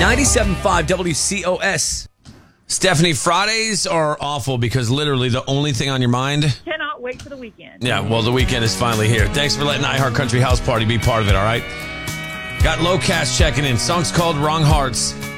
97.5 WCOS. Stephanie, Fridays are awful because literally the only thing on your mind. Cannot wait for the weekend. Yeah, well, the weekend is finally here. Thanks for letting iHeart Country House Party be part of it, all right? Got Lowcast checking in. Song's called Wrong Hearts.